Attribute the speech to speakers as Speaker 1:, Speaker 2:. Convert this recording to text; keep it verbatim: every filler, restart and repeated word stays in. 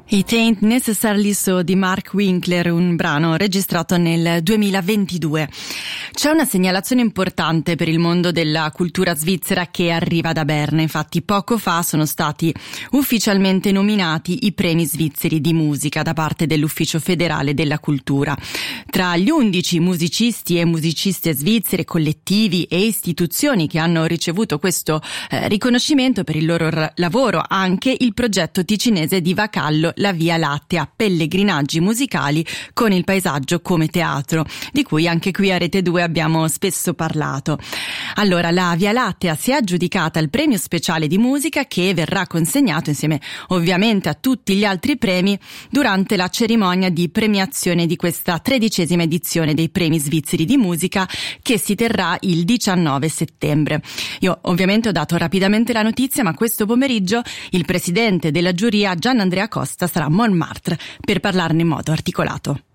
Speaker 1: It Ain't Necessarily So di Mark Winkler, un brano registrato nel duemilaventidue. C'è una segnalazione importante per il mondo della cultura svizzera che arriva da Berna. Infatti poco fa sono stati ufficialmente nominati i premi svizzeri di musica da parte dell'Ufficio federale della cultura. Tra gli undici musicisti e musiciste svizzere, collettivi e istituzioni che hanno ricevuto questo eh, riconoscimento per il loro r- lavoro, anche il progetto ticinese di Vacallo La Via Lattea, pellegrinaggi musicali con il paesaggio come teatro, di cui anche qui a Rete due abbiamo spesso parlato. Allora, la Via Lattea si è aggiudicata il premio speciale di musica che verrà consegnato insieme ovviamente a tutti gli altri premi durante la cerimonia di premiazione di questa tredicesima edizione dei premi svizzeri di musica che si terrà il diciannove settembre. Io ovviamente ho dato rapidamente la notizia, ma questo pomeriggio il presidente della giuria Gian Andrea Costa sarà a Montmartre per parlarne in modo articolato.